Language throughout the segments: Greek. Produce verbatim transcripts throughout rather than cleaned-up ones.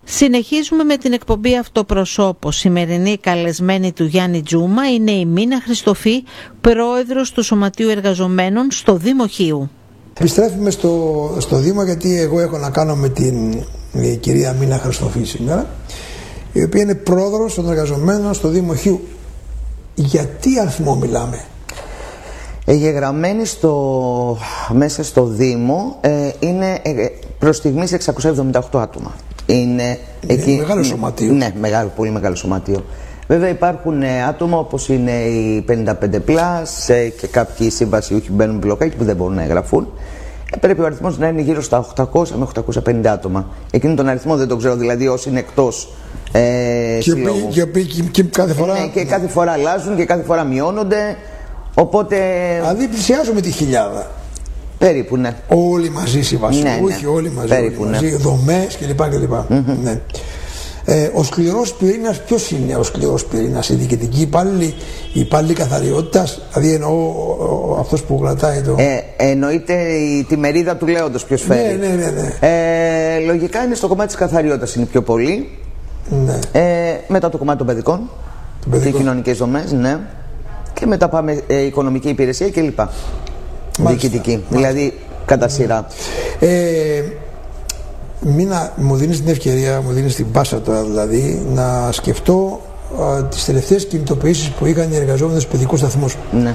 Συνεχίζουμε με την εκπομπή Αυτοπροσώπος. Σημερινή καλεσμένη του Γιάννη Τζούμα είναι η Μίνα Χριστοφή, πρόεδρος του Σωματείου Εργαζομένων στο Δήμο Χίου. Επιστρέφουμε στο, στο Δήμο, γιατί εγώ έχω να κάνω με την η κυρία Μίνα Χριστοφή σήμερα, η οποία είναι πρόεδρος των εργαζομένων στο Δήμο Χίου. Για τι αριθμό μιλάμε? Εγγεγραμμένοι στο, μέσα στο Δήμο ε, είναι ε, προς στιγμής εξακόσια εβδομήντα οκτώ άτομα. Είναι, είναι εκεί, μεγάλο σωματείο. Ναι, μεγάλο, πολύ μεγάλο σωματείο. Βέβαια υπάρχουν ε, άτομα όπως είναι οι πενήντα πέντε πλας ε, και κάποιοι συμβασιούχοι μπαίνουν μπλοκάκι που δεν μπορούν να εγγραφούν. Ε, πρέπει ο αριθμός να είναι γύρω στα οκτακόσια με οκτακόσια πενήντα άτομα. Εκείνο τον αριθμό δεν τον ξέρω, δηλαδή όσοι είναι εκτός ε, και, συλλόγου. Και, και, και, και κάθε φορά, ε, ναι, και κάθε φορά αλλάζουν και κάθε φορά μειώνονται. Οπότε. Δηλαδή πλησιάζουμε τη χιλιάδα. Περίπου, ναι. Όλοι μαζί συμβασιούχοι, ναι, ναι. όλοι μαζί. Περίπου, όλοι μαζί, ναι. Δομές κλπ. Mm-hmm. Ναι. Ε, ο σκληρός πυρήνας, ποιος είναι ο σκληρός πυρήνας? Οι διοικητικοί υπάλληλοι, οι υπάλληλοι καθαριότητας, δηλαδή εννοώ αυτός που κρατάει το. Ε, εννοείται η, τη μερίδα του λέοντος ποιος φέρει. Ναι, ναι, ναι, ναι. Ε, λογικά είναι στο κομμάτι της καθαριότητας είναι πιο πολύ. Ναι. Ε, μετά το κομμάτι των παιδικών. Και κοινωνικές δομές, ναι. Και μετά πάμε ε, οικονομική υπηρεσία κλπ. Διοικητική, δηλαδή κατά σειρά. Ε, Μίνα, μου δίνεις την ευκαιρία, μου δίνεις την πάσα τώρα δηλαδή, να σκεφτώ α, τις τελευταίες κινητοποιήσεις που είχαν οι εργαζόμενοι στους παιδικούς σταθμούς. Ναι.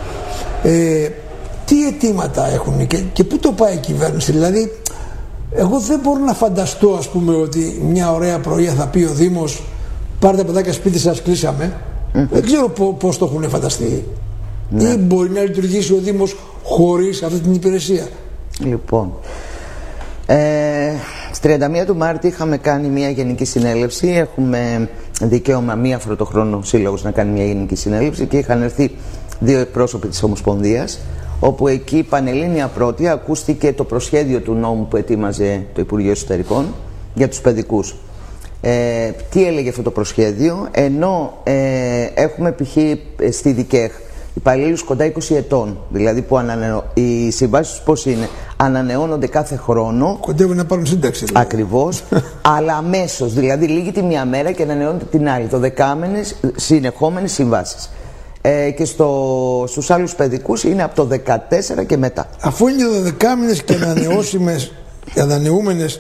Ε, τι αιτήματα έχουν και, και πού το πάει η κυβέρνηση? Δηλαδή, εγώ δεν μπορώ να φανταστώ, ας πούμε, ότι μια ωραία πρωία θα πει ο Δήμος, πάρτε τα παιδάκια σπίτι σας, κλείσαμε. Mm-hmm. Δεν ξέρω πώς το έχουν φανταστεί. Ναι. Ή μπορεί να λειτουργήσει ο Δήμος χωρίς αυτή την υπηρεσία? Λοιπόν, ε, στις τριάντα μία του Μάρτη είχαμε κάνει μια γενική συνέλευση. Έχουμε δικαίωμα μία φορά το χρόνο σύλλογος να κάνει μια γενική συνέλευση και είχαν έρθει δύο εκπρόσωποι της Ομοσπονδίας, όπου εκεί πανελλήνια πρώτη ακούστηκε το προσχέδιο του νόμου που ετοίμαζε το Υπουργείο Εσωτερικών για τους παιδικούς. Ε, τι έλεγε αυτό το προσχέδιο? Ενώ ε, έχουμε π.χ. στη ΔΙΚΕΧ υπαλλήλους κοντά είκοσι ετών, δηλαδή που ανανεώ... οι συμβάσεις πώς είναι, ανανεώνονται κάθε χρόνο. Κοντεύουν να πάρουν σύνταξη. Δηλαδή. Ακριβώς, αλλά αμέσως, δηλαδή λύγει τη μία μέρα και ανανεώνεται την άλλη. Το δεκάμενες συνεχόμενες συμβάσεις. Ε, και στο, στους άλλους παιδικούς είναι από το δεκατέσσερα και μετά. Αφού είναι το δεκάμενες και ανανεώσιμες, ανανεούμενες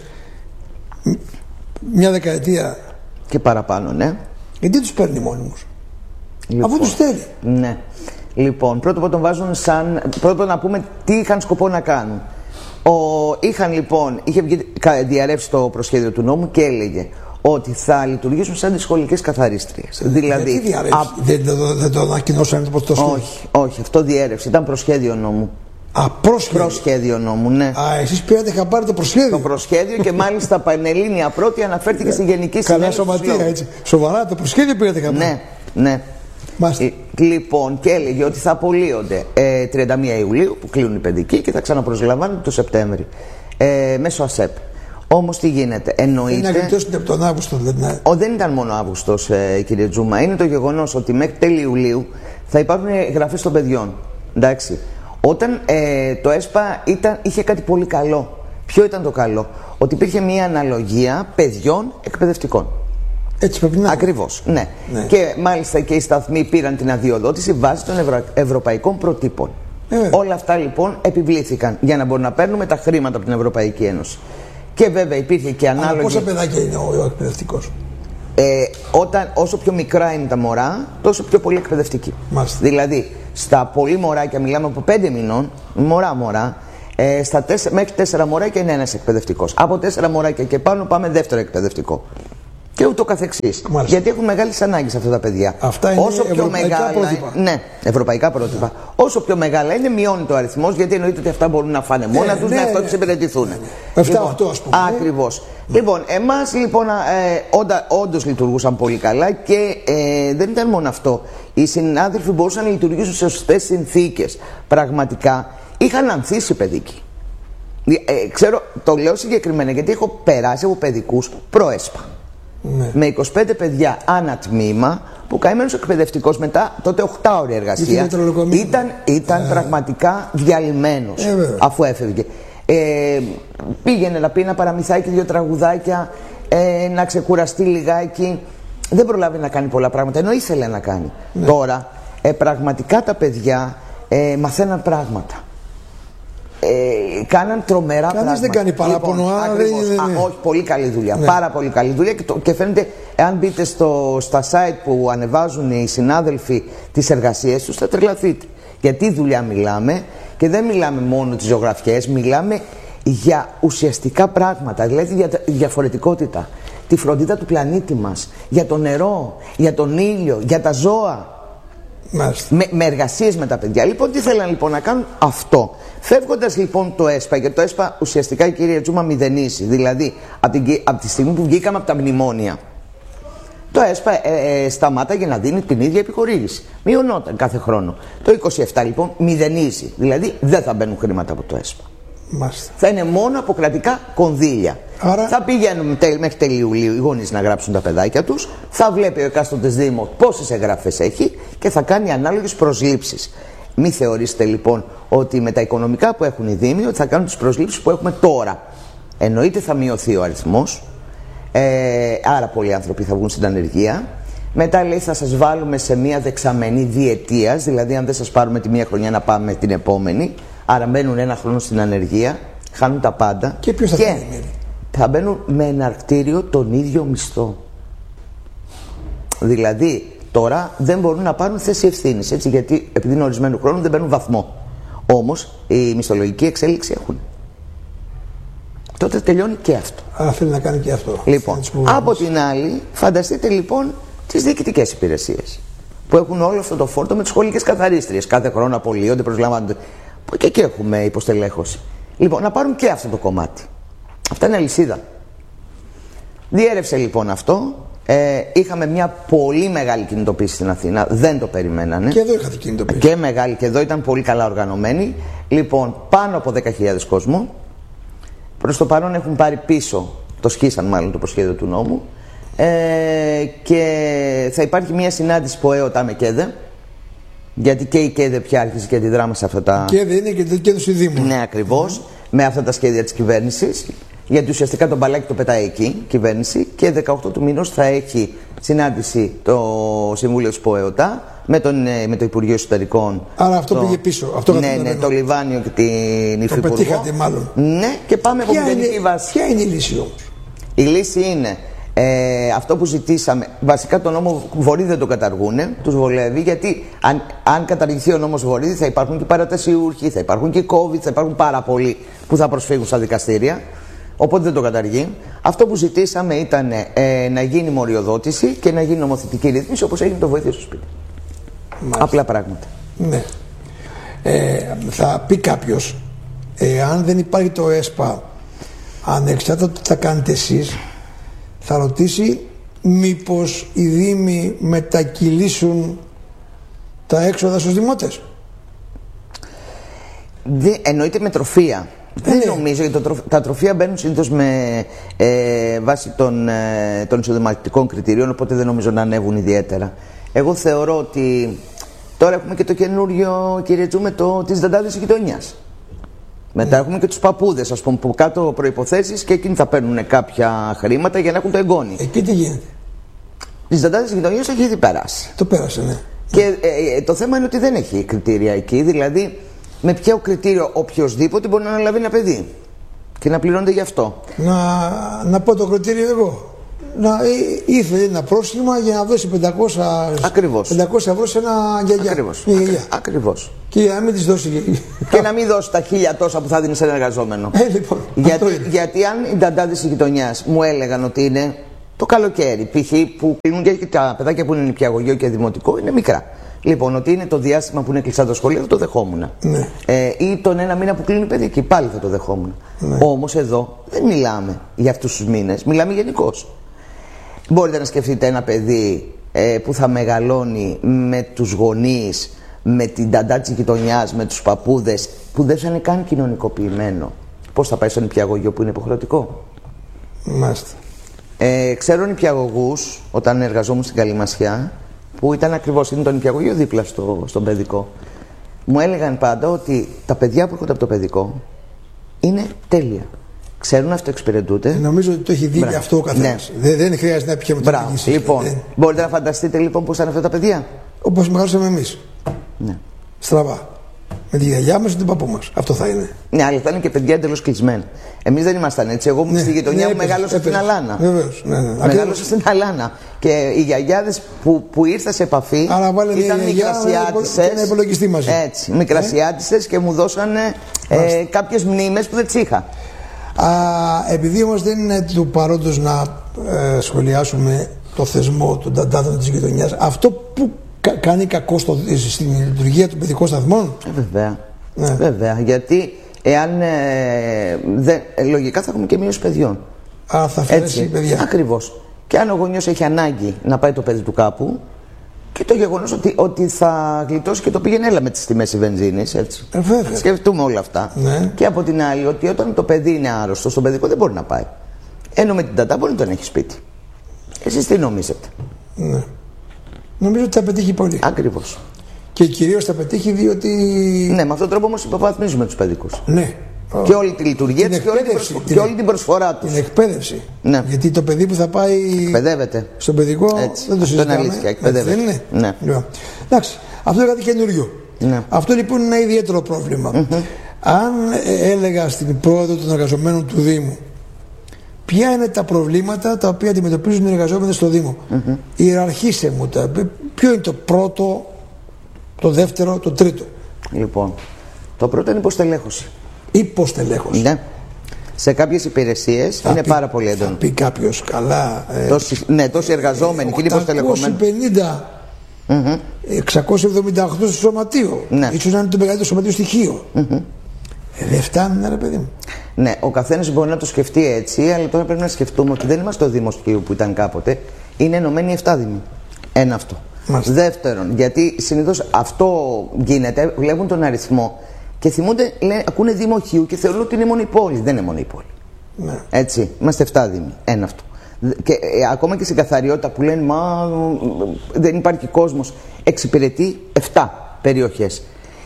μια δεκαετία και παραπάνω, ναι. Γιατί τους παίρνει μόνιμους? Λοιπόν, αφού τους θέλει. Ναι. Λοιπόν, πρώτο που τον βάζουν σαν. Πρώτο να πούμε τι είχαν σκοπό να κάνουν. Ο, είχαν λοιπόν, είχε διαρρεύσει το προσχέδιο του νόμου και έλεγε ότι θα λειτουργήσουν σαν τις σχολικές καθαρίστριες. Δηλαδή. Γιατί διαρρεύσει? Α, δεν, δεν, δεν το ανακοινώσαν το σχέδιο? Όχι, όχι, αυτό διέρευσε. Ήταν προσχέδιο νόμου. Α, προσχέδιο. Προσχέδιο νόμου, ναι. Α, εσείς πήρατε είχα το προσχέδιο. Το προσχέδιο και μάλιστα πανελλήνια πρώτη αναφέρθηκε στη γενική συνέλευση. Καλά σωματεία, έτσι. Σοβαρά, το προσχέδιο πήρατε είχα Ναι, ναι. Μάλιστα. Λοιπόν, και έλεγε ότι θα απολύονται ε, τριάντα μία Ιουλίου που κλείνουν οι παιδικοί και θα ξαναπροσλαμβάνονται το Σεπτέμβρη ε, μέσω ΑΣΕΠ. Όμως τι γίνεται? Εννοείται. Είναι αγγλιτός από τον Αύγουστο, δηλαδή. Ο, δεν ήταν μόνο Αύγουστος, ε, κύριε Τζούμα. Είναι το γεγονός ότι μέχρι τέλη Ιουλίου θα υπάρχουν εγγραφές των παιδιών. Εντάξει. Όταν ε, το ΕΣΠΑ ήταν, είχε κάτι πολύ καλό. Ποιο ήταν το καλό? Ότι υπήρχε μια αναλογία παιδιών εκπαιδευτικών. Έτσι πρέπει να. Ακριβώς, ναι. ναι. Και μάλιστα και οι σταθμοί πήραν την αδειοδότηση βάσει των ευρω... ευρωπαϊκών προτύπων. Ε, Όλα αυτά λοιπόν επιβλήθηκαν για να μπορούν να παίρνουμε τα χρήματα από την Ευρωπαϊκή Ένωση. Και βέβαια υπήρχε και ανάλογη. Αλλά πόσα παιδάκια είναι ο, ο εκπαιδευτικός? Ε, όταν, όσο πιο μικρά είναι τα μωρά, τόσο πιο πολύ εκπαιδευτική. Μάλιστα. Δηλαδή, στα πολύ μωράκια, μιλάμε από πέντε μηνών, μωρά-μωρά, ε, στα τέσσερα, μέχρι τέσσερα μωράκια είναι ένας εκπαιδευτικός. Από τέσσερα μωράκια και πάνω πάμε δεύτερο εκπαιδευτικό. Και ούτω καθεξής. Μάλιστα. Γιατί έχουν μεγάλες ανάγκες αυτά τα παιδιά. Αυτά είναι όσο πιο ευρωπαϊκά μεγάλα, πρότυπα. Ναι, ευρωπαϊκά πρότυπα. Yeah. Όσο πιο μεγάλα είναι, μειώνει το αριθμός, γιατί εννοείται ότι αυτά μπορούν να φάνε μόνα yeah, τους, ναι, να εξυπηρετηθούν. εφτά οκτώ ας πούμε. Ακριβώς. Yeah. Λοιπόν, εμάς λοιπόν, ε, όντα, όντως λειτουργούσαν πολύ καλά και ε, δεν ήταν μόνο αυτό. Οι συνάδελφοι μπορούσαν να λειτουργήσουν σε σωστές συνθήκες. Πραγματικά είχαν ανθίσει παιδικοί. Ε, ξέρω, το λέω συγκεκριμένα γιατί έχω περάσει από παιδικούς προέσπα. Ναι. Με είκοσι πέντε παιδιά ανά τμήμα, που καημένος εκπαιδευτικός μετά τότε οκτάωρη εργασία ήταν, ήταν ε. πραγματικά διαλυμένος ε, αφού έφευγε. Ε, πήγαινε να πει ένα παραμυθάκι, δύο τραγουδάκια, ε, να ξεκουραστεί λιγάκι. Δεν προλάβει να κάνει πολλά πράγματα, ενώ ήθελε να κάνει. Ναι. Τώρα, ε, πραγματικά τα παιδιά ε, μαθαίναν πράγματα. Ε, κάναν τρομερά Κανείς πράγματα. δεν κάνει παράπονο. Λοιπόν, ακριβώς, δεν, Α, όχι, πολύ καλή δουλειά. Ναι. Πάρα πολύ καλή δουλειά και, το, και φαίνεται, εάν μπείτε στο, στα site που ανεβάζουν οι συνάδελφοι τις εργασίες τους, θα τρελαθείτε. Γιατί δουλειά μιλάμε, και δεν μιλάμε μόνο τις ζωγραφιές, μιλάμε για ουσιαστικά πράγματα, δηλαδή για διαφορετικότητα. Τη φροντίδα του πλανήτη μας, για το νερό, για τον ήλιο, για τα ζώα. Με, με εργασίες με τα παιδιά. Λοιπόν, τι θέλαν λοιπόν να κάνουν αυτό. Φεύγοντας λοιπόν το ΕΣΠΑ, και το ΕΣΠΑ ουσιαστικά η κυρία Τζούμα μηδενίσει, δηλαδή από, την, από τη στιγμή που βγήκαμε από τα μνημόνια, το ΕΣΠΑ ε, ε, σταμάταγε να δίνει την ίδια επιχορήγηση. Μειωνόταν κάθε χρόνο. Το είκοσι επτά λοιπόν μηδενίζει, δηλαδή δεν θα μπαίνουν χρήματα από το ΕΣΠΑ. Μάλιστα. Θα είναι μόνο από κρατικά κονδύλια. Άρα... Θα πηγαίνουν μέχρι τέλη Ιουλίου οι γονείς να γράψουν τα παιδάκια τους, θα βλέπει ο εκάστοτες Δήμος πόσες εγγραφές έχει και θα κάνει ανάλογες προσλήψεις. Μην θεωρήσετε λοιπόν ότι με τα οικονομικά που έχουν οι Δήμοι ότι θα κάνουν τις προσλήψεις που έχουμε τώρα. Εννοείται θα μειωθεί ο αριθμός, ε, άρα πολλοί άνθρωποι θα βγουν στην ανεργία. Μετά λέει θα σας βάλουμε σε μία δεξαμενή διετίας, δηλαδή αν δεν σας πάρουμε τη μία χρονιά να πάμε την επόμενη. Άρα μπαίνουν ένα χρόνο στην ανεργία, χάνουν τα πάντα. Και ποιος θα και κάνει, θα μπαίνουν με εναρκτήριο τον ίδιο μισθό. Δηλαδή τώρα δεν μπορούν να πάρουν θέση ευθύνης, έτσι, γιατί επειδή είναι ορισμένου χρόνου δεν παίρνουν βαθμό. Όμως η μισθολογική εξέλιξη έχουν. Τότε τελειώνει και αυτό. Άρα θέλει να κάνει και αυτό. Λοιπόν, από την άλλη, φανταστείτε λοιπόν τις διοικητικές υπηρεσίες που έχουν όλο αυτό το φόρτο με τις σχολικές καθαρίστριες. Κάθε χρόνο απολύονται, προσλαμβάνονται. Και εκεί έχουμε υποστελέχωση. Λοιπόν, να πάρουν και αυτό το κομμάτι. Αυτά είναι αλυσίδα. Διέρευσε λοιπόν αυτό. Ε, είχαμε μια πολύ μεγάλη κινητοποίηση στην Αθήνα. Δεν το περιμένανε. Και εδώ είχατε κινητοποίηση. Και μεγάλη, και εδώ ήταν πολύ καλά οργανωμένη. Λοιπόν, πάνω από δέκα χιλιάδες κόσμο. Προς το παρόν έχουν πάρει πίσω, το σχίσαν μάλλον το προσχέδιο του νόμου. Ε, και θα υπάρχει μια συνάντηση που ΕΟΤΑ με ΚΕΔΕ. Γιατί και η ΚΕΔΕ πια άρχισε και αντιδρά σε αυτά τα. ΚΕΔΕ είναι και το ΚΕΔΕ του Δήμου. Ναι, ακριβώς. Mm. Με αυτά τα σχέδια της κυβέρνησης. Γιατί ουσιαστικά τον μπαλάκι το πετάει εκεί η κυβέρνηση. Και δεκαοκτώ του μηνός θα έχει συνάντηση το Συμβούλιο της ΠΟΕΟΤΑ με, τον, με το Υπουργείο Εσωτερικών. Άρα αυτό το... πήγε πίσω. Αυτό ναι, ναι, το Λιβάνιο και την Υφυπουργό. Το πετύχατε μάλλον. Ναι, και πάμε από μηδενική βάση. Ποια είναι η λύση όμως? Η λύση είναι. Ε, αυτό που ζητήσαμε, βασικά τον νόμο Βορύδη δεν το καταργούνε, τους βολεύει, γιατί αν, αν καταργηθεί ο νόμος Βορύδη θα υπάρχουν και παρατασιούχοι, θα υπάρχουν και COVID, θα υπάρχουν πάρα πολλοί που θα προσφύγουν στα δικαστήρια, οπότε δεν το καταργεί. Αυτό που ζητήσαμε ήταν ε, να γίνει μοριοδότηση και να γίνει νομοθετική ρύθμιση όπως έγινε το βοήθεια στο σπίτι. Μάλιστα. Απλά πράγματα. Ναι. Ε, θα πει κάποιος, ε, αν δεν υπάρχει το ΕΣΠΑ, ανεξάρτητα τι θα κάνετε εσείς, θα ρωτήσει μήπως οι Δήμοι μετακυλήσουν τα έξοδα στους δημότες. Δε, εννοείται με τροφεία. Ε, Δεν ναι. νομίζω, γιατί το, τα τροφεία μπαίνουν συνήθως με ε, βάση των, ε, των εισοδηματικών κριτηρίων, οπότε δεν νομίζω να ανέβουν ιδιαίτερα. Εγώ θεωρώ ότι τώρα έχουμε και το καινούριο, κύριε Τζούμε, το, τις δαντάδες της γειτονιάς. Μετά έχουμε και τους παππούδες, ας πούμε, που κάτω προϋποθέσεις και εκείνοι θα παίρνουν κάποια χρήματα για να έχουν το εγγόνι. Εκεί τι γίνεται? Τις δαντάδες της γειτονιάς έχει ήδη περάσει. Το πέρασε, ναι. Και ε, ε, το θέμα είναι ότι δεν έχει κριτήρια εκεί, δηλαδή με ποιο κριτήριο οποιοδήποτε μπορεί να αναλάβει ένα παιδί και να πληρώνεται γι' αυτό. Να, να πω το κριτήριο εγώ. Να ήθελε ένα πρόσχημα για να δώσει πεντακόσια, πεντακόσια ευρώ σε ένα γιαγιά. Ακριβώς. Ακριβώς. Και να μην της δώσει. Και να μην δώσει τα χίλια τόσα που θα δίνει σε ένα εργαζόμενο. Ε, λοιπόν, γιατί, γιατί αν οι νταντάδες της γειτονιάς μου έλεγαν ότι είναι το καλοκαίρι, π.χ. που κλείνουν και τα παιδάκια που είναι νηπιαγωγείο και δημοτικό είναι μικρά. Λοιπόν, ότι είναι το διάστημα που είναι κλειστά τα σχολεία, θα το δεχόμουν. Ναι. Ε, ή τον ένα μήνα που κλείνει η παιδική, πάλι θα το δεχόμουν. Ναι. Όμως εδώ δεν μιλάμε για αυτούς τους μήνες, μιλάμε γενικώς. Μπορείτε να σκεφτείτε ένα παιδί ε, που θα μεγαλώνει με τους γονείς, με την ταντά της γειτονιάς, με τους παππούδες, που δεν θα είναι καν κοινωνικοποιημένο. Πώς θα πάει στο νηπιαγωγείο που είναι υποχρεωτικό? Μάλιστα. Ε, ξέρω νηπιαγωγούς, όταν εργαζόμουν στην Καλυμασιά, που ήταν ακριβώς, είναι το νηπιαγωγείο δίπλα στο, στον παιδικό. Μου έλεγαν πάντα ότι τα παιδιά που έρχονται από το παιδικό είναι τέλεια. ξέρουν να αυτοεξυπηρετούνται. Νομίζω ότι το έχει δει και αυτό ο καθένας. Ναι. Δεν, δεν χρειάζεται να επιχειρηματολογήσει. Λοιπόν, δεν... μπορείτε να φανταστείτε λοιπόν πώς ήταν αυτά τα παιδιά. Όπως μεγαλώσαμε εμείς. Ναι. Στραβά. Με τη γιαγιά μας και τον παππού μας. Αυτό θα είναι. Ναι, αλλά ήταν και παιδιά εντελώς κλεισμένα. Εμείς δεν ήμασταν έτσι. Εγώ ναι, στη γειτονιά ναι, μου μεγάλωσα στην Αλάνα. Βεβαίως. Ναι, ναι. Μεγάλωσα στην Αλάνα. Και οι γιαγιάδες που, που ήρθα σε επαφή ήταν μικρασιάτισσες. Έτσι, μικρασιάτισσες ε? και μου δώσανε ε, κάποιες μνήμες που δεν τις είχα. Α, επειδή όμως δεν είναι του παρόντος να ε, σχολιάσουμε το θεσμό των ταντάδων της γειτονιάς, αυτό που κα, κάνει κακό στο, στην λειτουργία των παιδικών σταθμών. Ε, βέβαια. Ναι. Βέβαια. Γιατί εάν ε, δεν, ε, λογικά θα έχουμε και μείωση παιδιών. Α, θα αφαιρέσει παιδιά. Ακριβώς. Και αν ο γονιός έχει ανάγκη να πάει το παιδί του κάπου, και το γεγονός ότι, ότι θα γλιτώσει και το πήγαινε έλα με τις τιμές η βενζίνης, έτσι. Ε, βέβαια. Σκεφτούμε όλα αυτά. Ναι. Και από την άλλη, ότι όταν το παιδί είναι άρρωστο, στον παιδικό δεν μπορεί να πάει. Ενώ με την τατά μπορεί να τον έχει σπίτι. Εσείς τι νομίζετε? Ναι. Νομίζω ότι θα πετύχει πολύ. Ακριβώς. Και κυρίως θα πετύχει διότι. Ναι, με αυτόν τον τρόπο όμως υποβαθμίζουμε τους παιδικούς. Ναι. Και όλη τη λειτουργία της και, προσφο... την... και όλη την προσφορά τους. Την εκπαίδευση. Ναι. Γιατί το παιδί που θα πάει εκπαιδεύεται στον παιδικό έτσι. Δεν το συζητάμε. Αυτό είναι αλήθεια, εκπαιδεύεται. Δεν είναι. Ναι. Λοιπόν. Εντάξει, αυτό είναι κάτι καινούριο. Ναι. Αυτό λοιπόν είναι ένα ιδιαίτερο πρόβλημα. Mm-hmm. Αν έλεγα στην πρόοδο των εργαζομένων του Δήμου ποια είναι τα προβλήματα τα οποία αντιμετωπίζουν οι εργαζόμενοι στο Δήμο, mm-hmm. ιεραρχήσε μου τα. Ποιο είναι το πρώτο, το δεύτερο, το τρίτο? Λοιπόν, το πρώτο είναι υποστελέχωση. Υποστελέχωση. Ναι. Σε κάποιες υπηρεσίες είναι πει, πάρα πολύ έντονο. Θα πει κάποιος καλά. Ε, τόσοι, ναι, τόσοι εργαζόμενοι και είναι υποστελεχόμενοι. οκτακόσια πενήντα, mm-hmm. εξακόσια εβδομήντα οκτώ στο σωματείο. Ναι. Ίσως να είναι το μεγαλύτερο σωματείο στοιχείο. Mm-hmm. Ε, δεν φτάνουν, ρε παιδί μου. Ναι, ο καθένας μπορεί να το σκεφτεί έτσι, αλλά τώρα πρέπει να σκεφτούμε ότι δεν είμαστε το Δήμο Σκύου που ήταν κάποτε. Είναι ενωμένοι επτά δήμοι. Ένα αυτό. Μάλιστα. Δεύτερον, γιατί συνήθως αυτό γίνεται, βλέπουν τον αριθμό και θυμούνται, λένε, ακούνε Δήμο Χίου και θεωρούν ότι είναι μόνο η πόλη. Δεν είναι μόνο η πόλη. Ναι. Έτσι, είμαστε επτά δήμοι. Ένα αυτό. Και ε, ακόμα και στην καθαριότητα που λένε μα δεν υπάρχει κόσμος, εξυπηρετεί επτά περιοχές.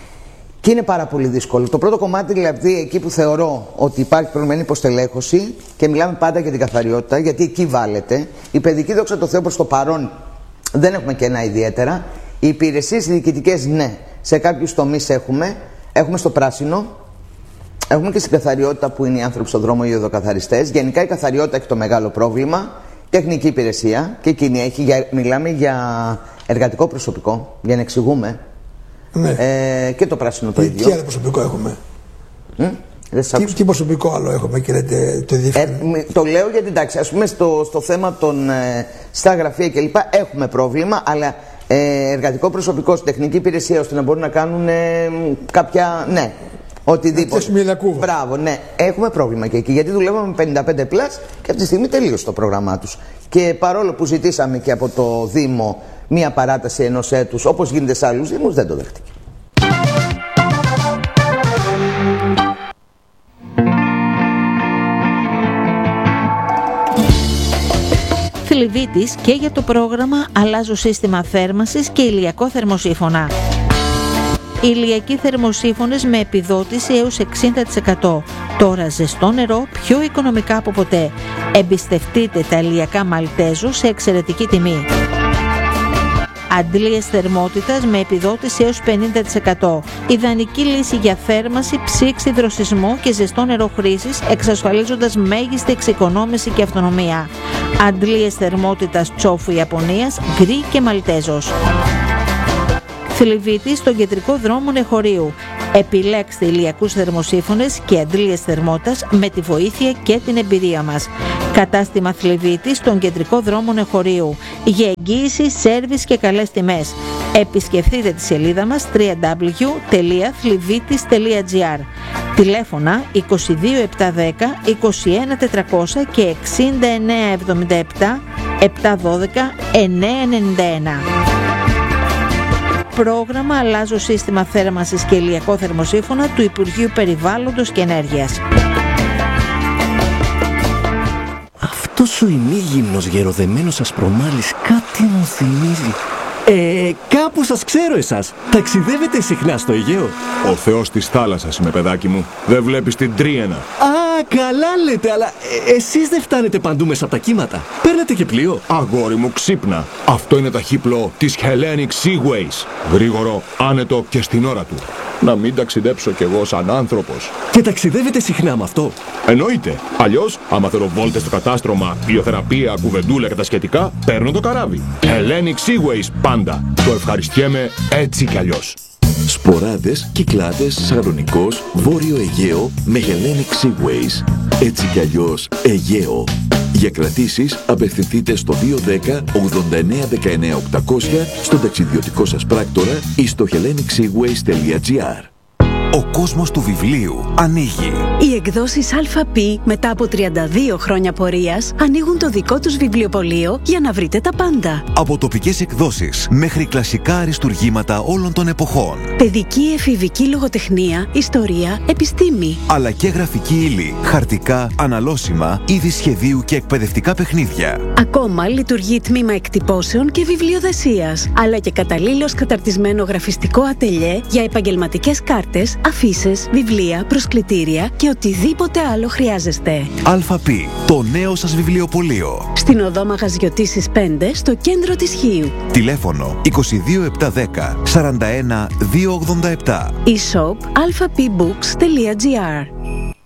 Και είναι πάρα πολύ δύσκολο. Το πρώτο κομμάτι, δηλαδή, εκεί που θεωρώ ότι υπάρχει προηγουμένη υποστελέχωση, και μιλάμε πάντα για την καθαριότητα, γιατί εκεί βάλετε. Η παιδική, δόξα τω Θεώ, προς το παρόν δεν έχουμε και ένα ιδιαίτερα. Οι υπηρεσίες διοικητικές, ναι, σε κάποιους τομείς έχουμε. Έχουμε στο πράσινο. Έχουμε και στην καθαριότητα που είναι οι άνθρωποι στον δρόμο, οι οδοκαθαριστές. Γενικά η καθαριότητα έχει το μεγάλο πρόβλημα. Τεχνική υπηρεσία, και εκείνη έχει, για, μιλάμε για εργατικό προσωπικό, για να εξηγούμε. Ναι. Ε, και το πράσινο το τι, ίδιο. Τι άλλο προσωπικό έχουμε? Mm? Τι, τι προσωπικό άλλο έχουμε, κύριε, το ε, Το λέω γιατί, εντάξει, ας πούμε στο, στο θέμα των ε, στα γραφεία κλπ. Έχουμε πρόβλημα, αλλά ε, εργατικό προσωπικό στην τεχνική υπηρεσία ώστε να μπορούν να κάνουν ε, κάποια, ναι, οτιδήποτε. Μπράβο, ναι, έχουμε πρόβλημα και εκεί, γιατί δουλεύαμε με πενήντα πέντε πλας και αυτή τη στιγμή τελείωσε το πρόγραμμά τους. Και παρόλο που ζητήσαμε και από το Δήμο μία παράταση ενός έτους, όπως γίνεται σε άλλους δήμους, δεν το δέχτηκε. Θλιβίτης και για το πρόγραμμα «Αλλάζω σύστημα θέρμανσης και ηλιακό θερμοσύφωνα». Ηλιακοί θερμοσύφωνες με επιδότηση έως εξήντα τοις εκατό. Τώρα ζεστό νερό πιο οικονομικά από ποτέ. Εμπιστευτείτε τα ηλιακά Μαλτέζο σε εξαιρετική τιμή. Αντλίες θερμότητας με επιδότηση έως πενήντα τοις εκατό. Ιδανική λύση για θέρμανση, ψήξη, δροσισμό και ζεστό νερό χρήσης, εξασφαλίζοντας μέγιστη εξοικονόμηση και αυτονομία. Αντλίες θερμότητας Τσόφου Ιαπωνίας, γκρι και Μαλτέζος. Θλιβίτη στον κεντρικό δρόμο Νεχωρίου. Επιλέξτε ηλιακούς θερμοσύφωνες και αντλίες θερμότητας με τη βοήθεια και την εμπειρία μας. Κατάστημα Θλιβίτη στον κεντρικό δρόμο Νεχωρίου. Για εγγύηση, σέρβις και καλές τιμές. Επισκεφτείτε τη σελίδα μας double-u double-u double-u τελεία θλιβίτης τελεία τζι άρ. Τηλέφωνα είκοσι δύο επτακόσια δέκα είκοσι ένα τετρακόσια και εξήντα εννέα εβδομήντα επτά επτακόσια δώδεκα εννιακόσια ενενήντα ένα. Πρόγραμμα «Αλλάζω σύστημα θέρμανσης και ηλιακό θερμοσύφωνα» του Υπουργείου Περιβάλλοντος και Ενέργειας. Αυτός ο ημίγυμνος γεροδεμένος ασπρομάλης κάτι μου θυμίζει. Ε, κάπου σας ξέρω εσάς. Ταξιδεύετε συχνά στο Αιγαίο? Ο θεός της θάλασσας είμαι, παιδάκι μου. Δεν βλέπεις την Τρίαινα? Α, καλά λέτε, αλλά ε, εσείς δεν φτάνετε παντού μέσα από τα κύματα. Παίρνετε και πλοίο. Αγόρι μου, ξύπνα. Αυτό είναι ταχύπλο της Hellenic Seaways. Γρήγορο, άνετο και στην ώρα του. Να μην ταξιδέψω κι εγώ σαν άνθρωπος. Και ταξιδεύετε συχνά με αυτό? Εννοείται. Αλλιώς, άμα θέλω βόλτες στο κατάστρωμα, ιωθεραπεία, κουβεντούλα και τα σχετικά, παίρνω το καράβι. Hellenic Seaways πάντα. Το ευχαριστιέμαι έτσι κι αλλιώς. Σποράδες, Κυκλάδες, Σαλονικός, Βόρειο Αιγαίο με Hellenic Seaways. Έτσι κι αλλιώς Αιγαίο. Για κρατήσεις απευθυνθείτε στο δύο ένα μηδέν ογδόντα εννέα δεκαεννέα οκτακόσια στον ταξιδιωτικό σας πράκτορα ή στο hellenic seaways τελεία gr. Ο κόσμος του βιβλίου ανοίγει. Οι εκδόσεις ΑΠ μετά από τριάντα δύο χρόνια πορείας ανοίγουν το δικό τους βιβλιοπωλείο για να βρείτε τα πάντα. Από τοπικές εκδόσεις μέχρι κλασικά αριστουργήματα όλων των εποχών. Παιδική, εφηβική λογοτεχνία, ιστορία, επιστήμη. Αλλά και γραφική ύλη, χαρτικά, αναλώσιμα, είδη σχεδίου και εκπαιδευτικά παιχνίδια. Ακόμα λειτουργεί τμήμα εκτυπώσεων και βιβλιοδεσίας. Αλλά και καταλήλως καταρτισμένο γραφιστικό ατελιέ για επαγγελματικές κάρτες, αφίσες, βιβλία, προσκλητήρια και οτιδήποτε άλλο χρειάζεστε. ΑΠ, το νέο σας βιβλιοπωλείο. Στην οδό Μαγαζιωτήσης πέντε, στο κέντρο της Χίου. Τηλέφωνο είκοσι δύο επτακόσια δέκα σαράντα ένα διακόσια ογδόντα επτά. e-shop alphapbooks τελεία gr.